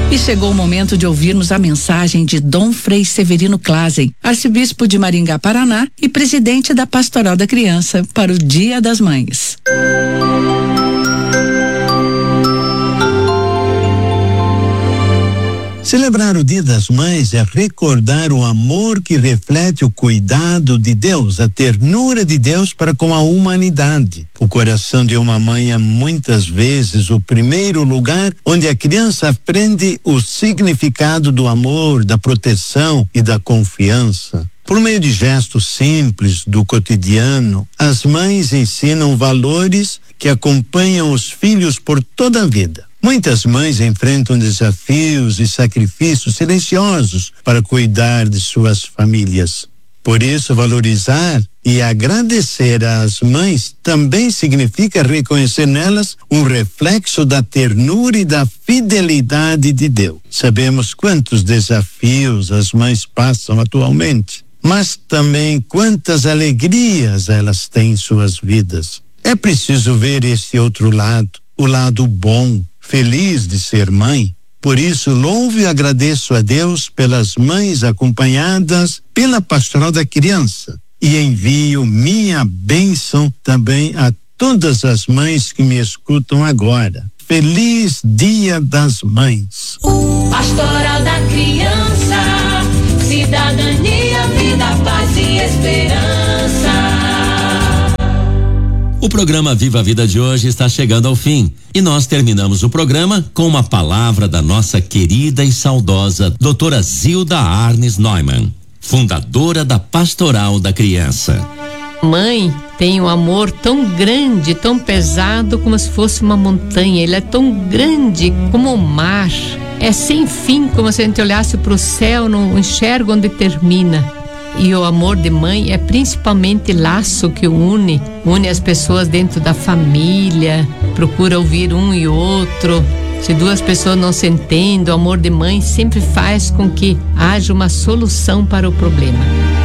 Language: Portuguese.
E chegou o momento de ouvirmos a mensagem de Dom Frei Severino Clasen, arcebispo de Maringá, Paraná e presidente da Pastoral da Criança, para o Dia das Mães. Celebrar o Dia das Mães é recordar o amor que reflete o cuidado de Deus, a ternura de Deus para com a humanidade. O coração de uma mãe é muitas vezes o primeiro lugar onde a criança aprende o significado do amor, da proteção e da confiança. Por meio de gestos simples do cotidiano, as mães ensinam valores que acompanham os filhos por toda a vida. Muitas mães enfrentam desafios e sacrifícios silenciosos para cuidar de suas famílias. Por isso, valorizar e agradecer às mães também significa reconhecer nelas um reflexo da ternura e da fidelidade de Deus. Sabemos quantos desafios as mães passam atualmente, mas também quantas alegrias elas têm em suas vidas. É preciso ver esse outro lado, o lado bom, feliz de ser mãe. Por isso, louvo e agradeço a Deus pelas mães acompanhadas pela Pastoral da Criança e envio minha bênção também a todas as mães que me escutam agora. Feliz Dia das Mães. Pastoral da Criança, cidadania, vida, paz e esperança. O programa Viva a Vida de hoje está chegando ao fim e nós terminamos o programa com uma palavra da nossa querida e saudosa doutora Zilda Arnes Neumann, fundadora da Pastoral da Criança. Mãe tem um amor tão grande, tão pesado, como se fosse uma montanha. Ele é tão grande como o mar. É sem fim, como se a gente olhasse para o céu, não enxerga onde termina. E o amor de mãe é principalmente laço que une as pessoas dentro da família, procura ouvir um e outro. Se duas pessoas não se entendem, o amor de mãe sempre faz com que haja uma solução para o problema.